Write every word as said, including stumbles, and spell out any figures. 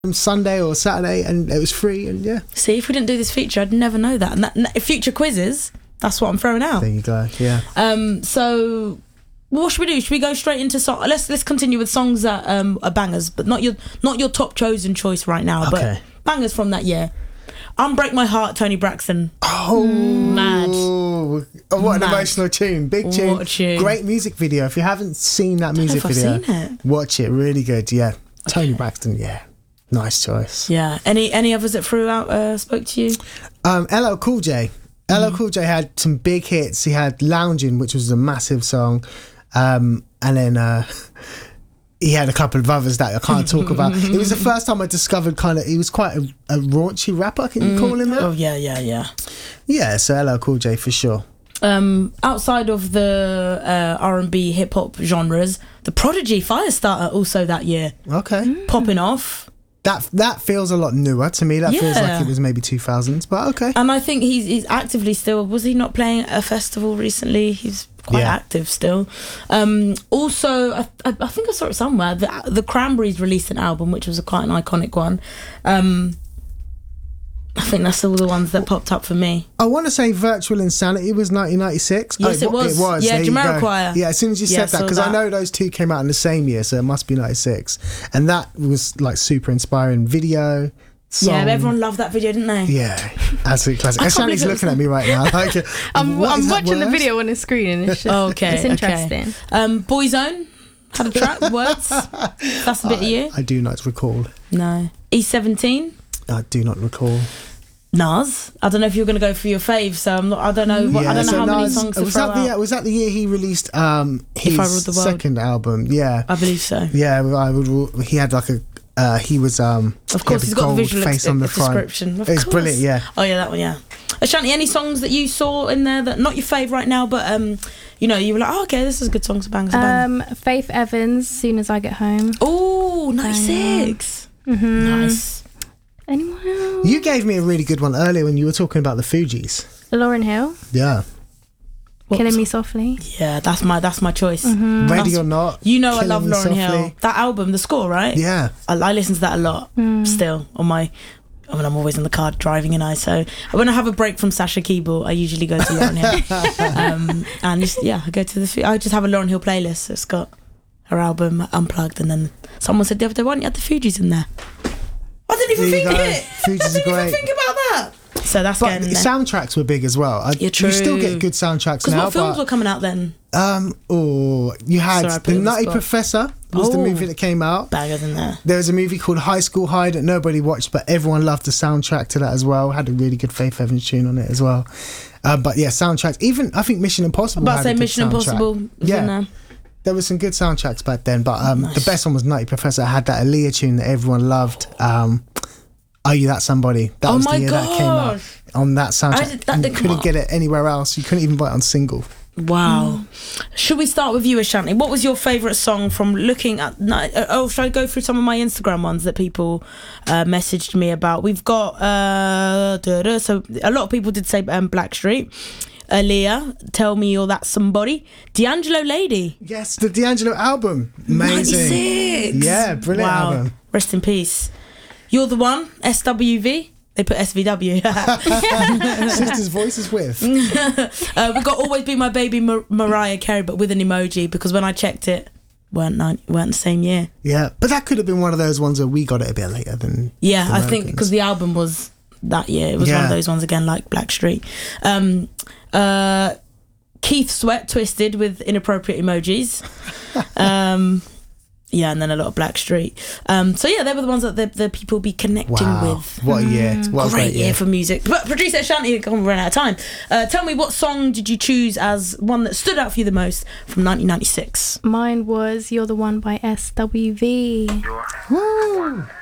Sunday or Saturday, and it was free. And yeah, see, if we didn't do this feature, I'd never know that. And that, future quizzes, that's what I'm throwing out. There you go. Yeah. Um. So, what should we do? Should we go straight into song? Let's let's continue with songs that um are bangers, but not your not your top chosen choice right now. Okay. But bangers from that year. Unbreak My Heart, Tony Braxton. Oh, mad! Oh, what an Mad. emotional tune! Big tune. What a tune. Great music video. If you haven't seen that I don't know music if I've video, seen it. watch it. Really good. Yeah. Tony Braxton. Yeah. Nice choice. Yeah. Any any others that threw out uh, spoke to you? Um, L L Cool J. L L Cool J had some big hits. He had Loungin', which was a massive song, um, and then uh, he had a couple of others that I can't talk about. It was the first time I discovered kind of he was quite a, a raunchy rapper. Can you call him that? Oh yeah, yeah, yeah. Yeah, so L L Cool J for sure. Um, outside of the uh, R and B hip hop genres, the Prodigy Firestarter also that year Okay. popping off. That that feels a lot newer to me. That feels Yeah. like it was maybe two thousands, but okay. And I think he's he's actively still. Was he not playing at a festival recently? He's quite Yeah. active still. Um, also, I, I, I think I saw it somewhere. The the Cranberries released an album, which was a quite an iconic one. Um, I think that's all the ones that popped up for me. I want to say Virtual Insanity was nineteen ninety-six. Yes, Oh, it was. It was. Yeah, There you go. Jamiroquai. Yeah, as soon as you Yeah, said that, saw because I that. know those two came out in the same year, so it must be ninety-six. And that was like super inspiring video. Song. Yeah, everyone loved that video, didn't they? Yeah, absolute classic. I can't Ashanti's believe it looking at me right now. Like, I'm, what I'm is that watching the word? video on the screen and it's just, Oh, okay, it's interesting. okay. Um, Boyzone had a track with words. That's a bit of you. I do not recall. No. E seventeen. I do not recall. Nas. I don't know if you're going to go for your fave, so I'm not. I don't know. What, I don't know so how many Nas- songs to was throw that the out. was that the year he released um his I Ruled the World? second album? Yeah, I believe so. yeah. I would. rule- He had like a. Uh, he was um. Of course, he he's had got the gold visual face ex- on the front. description. Of It's course. brilliant. Yeah. Oh yeah, that one. Yeah. Ashanti, any songs that you saw in there that not your fave right now, but um, you know, you were like, oh, okay, this is a good song, bang, bang. Um, Faith Evans, Soon As I Get Home. Oh, ninety-six. Mm-hmm. Nice. Anyone else? You gave me a really good one earlier when you were talking about the Fugees. Lauryn Hill, Yeah. What Killing was- Me Softly. Yeah, that's my that's my choice. Mm-hmm. Ready That's- or Not. You know, I Killing love Me Lauryn Hill. Softly. That album, the score, right? Yeah. I, I listen to that a lot still on my. I mean, I'm always in the car driving, and I so when I have a break from Sasha Keeble, I usually go to Lauryn Hill, um, and just, yeah, I go to the. I just have a Lauryn Hill playlist. So it's got her album Unplugged, and then someone said the other day, "Why don't you have the Fugees in there?" I didn't even There you think go. of it. Fugees I are didn't even great. think about that. So that's But getting the there. soundtracks were big as well. I, Yeah, You still true. get good soundtracks Because now. what films but, were coming out then? um, oh, you had Sorry, I put The you on the Nutty spot. Professor was the Oh. movie that came out. Bangers in there. There was a movie called High School High that nobody watched, but everyone loved the soundtrack to that as well. Had a really good Faith Evans tune on it as well. Uh, but yeah, soundtracks. Even I think Mission Impossible. About to had say a good Mission soundtrack. Impossible was Yeah. in there. There were some good soundtracks back then, but um, Nice. the best one was Nutty Professor. It had that Aaliyah tune that everyone loved. Um, Are You That Somebody? That Oh was my the year that came out gosh. on that soundtrack. I did- that And you didn't come couldn't out. get it anywhere else. You couldn't even buy it on single. Wow. Should we start with you, Ashanti? What was your favourite song from looking at... Uh, oh, should I go through some of my Instagram ones that people uh, messaged me about? We've got... Uh, da, da, so a lot of people did say um, Blackstreet. Aaliyah, Tell Me You're That Somebody. D'Angelo Lady. Yes, the D'Angelo album. Amazing. ninety-six. Yeah, brilliant Wow. album. Rest in peace. You're the One, S W V. They put S V W. Sister's Voices with. uh, we got Always Be My Baby, Mar- Mariah Carey, but with an emoji, because when I checked it, weren't nine, weren't the same year. Yeah, but that could have been one of those ones where we got it a bit later than. Yeah, the I think Americans. because the album was that year. It was one Yeah. of those ones again, like Blackstreet. Um, uh, Keith Sweat, Twisted, with inappropriate emojis. um, yeah, and then a lot of Blackstreet. Um, so yeah, they were the ones that the, the people be connecting Wow, with. what a year! What a Great great year year! for music. But producer Ashanti, come on, we're running out of time. Uh, tell me, what song did you choose as one that stood out for you the most from nineteen ninety-six? Mine was You're the One by S W V. Woo!